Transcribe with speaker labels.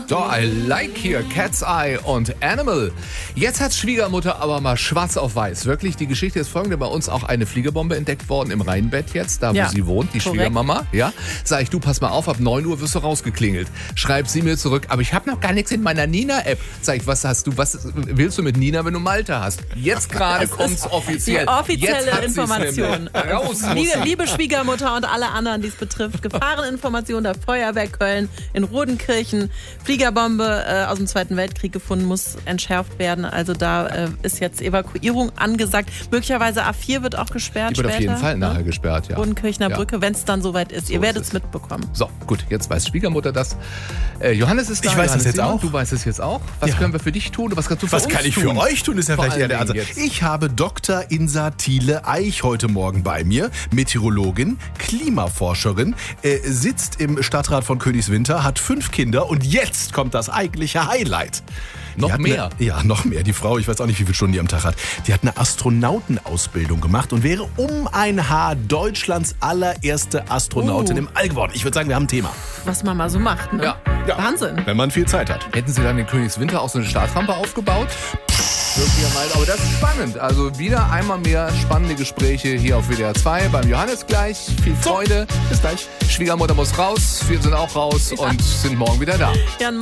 Speaker 1: So, I like here, Cat's Eye und Animal. Jetzt hat Schwiegermutter aber mal schwarz auf weiß. Wirklich, die Geschichte ist folgende. Bei uns auch eine Fliegerbombe entdeckt worden im Rheinbett jetzt, da wo sie wohnt, die Schwiegermama. Ja, sag ich, du, pass mal auf, ab 9 Uhr wirst du rausgeklingelt. Schreibt sie mir zurück, aber ich habe noch gar nichts in meiner Nina-App. Sag ich, was willst du mit Nina, wenn du Malte hast? Jetzt gerade kommt's offiziell.
Speaker 2: Die offizielle Information.
Speaker 1: Raus.
Speaker 2: Liebe Schwiegermutter und alle anderen, die es betrifft. Gefahreninformation der Feuerwehr Köln in Rodenkirchen. Fliegerbombe aus dem Zweiten Weltkrieg gefunden, muss entschärft werden. Also da ist jetzt Evakuierung angesagt. Möglicherweise A4 wird auch gesperrt.
Speaker 1: Die wird
Speaker 2: später,
Speaker 1: auf jeden Fall nachher gesperrt, ja.
Speaker 2: Rodenkirchner Brücke, wenn es dann soweit ist.
Speaker 1: So
Speaker 2: Ihr werdet es mitbekommen.
Speaker 1: So, gut, jetzt weiß Schwiegermutter das. Johannes ist da.
Speaker 3: Ich weiß es jetzt auch.
Speaker 1: Du weißt es jetzt auch. Was können wir für dich tun? Was kannst du für uns tun?
Speaker 3: Was kann ich für euch tun, ist ja vielleicht eher der Ansatz.
Speaker 1: jetzt.
Speaker 3: Ich habe Dr. Insa Thiele-Eich heute Morgen bei mir, Meteorologin, Klimaforscherin, sitzt im Stadtrat von Königswinter, hat 5 Kinder und jetzt kommt das eigentliche Highlight.
Speaker 1: Noch mehr?
Speaker 3: Noch mehr. Die Frau, ich weiß auch nicht, wie viele Stunden die am Tag hat, die hat eine Astronautenausbildung gemacht und wäre um ein Haar Deutschlands allererste Astronautin im All geworden. Ich würde sagen, wir haben ein Thema.
Speaker 2: Was man mal so macht, ne?
Speaker 1: Ja.
Speaker 2: Wahnsinn.
Speaker 3: Wenn man viel Zeit hat.
Speaker 1: Hätten sie dann in Königswinter auch so eine Startrampe aufgebaut? Aber das ist spannend. Also wieder einmal mehr spannende Gespräche hier auf WDR 2 beim Johannes gleich. Viel Freude.
Speaker 3: Bis gleich.
Speaker 1: Schwiegermutter muss raus, wir sind auch raus und sind morgen wieder da.
Speaker 2: Jan